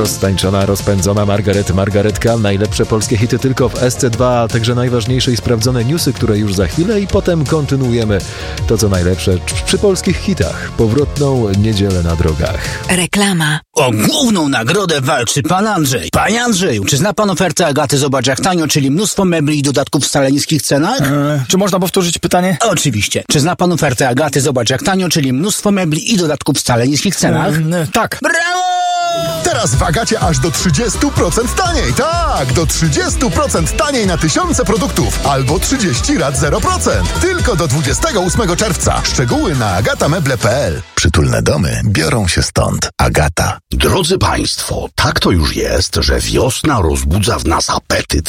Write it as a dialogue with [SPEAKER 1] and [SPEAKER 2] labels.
[SPEAKER 1] roztańczona, rozpędzona Margaretka. Najlepsze polskie hity tylko w SC2, a także najważniejsze i sprawdzone newsy, które już za chwilę i potem kontynuujemy to, co najlepsze przy polskich hitach. Powrotną niedzielę na drogach.
[SPEAKER 2] Reklama.
[SPEAKER 3] O główną nagrodę walczy pan Andrzej. Panie Andrzeju, czy zna pan ofertę Agaty Zobacz jak tanio, czyli mnóstwo mebli i dodatków w wcale niskich cenach?
[SPEAKER 4] Czy można powtórzyć pytanie?
[SPEAKER 3] Oczywiście. Czy zna pan ofertę Agaty Zobacz jak tanio, czyli mnóstwo mebli i dodatków w wcale niskich cenach?
[SPEAKER 4] Tak.
[SPEAKER 3] Brawo!
[SPEAKER 5] Teraz w Agacie aż do 30% taniej. Tak, do 30% taniej na tysiące produktów. Albo 30 rat 0%. Tylko do 28 czerwca. Szczegóły na agatameble.pl. Przytulne domy biorą się stąd. Agata.
[SPEAKER 6] Drodzy Państwo, tak to już jest, że wiosna rozbudza w nas apetyt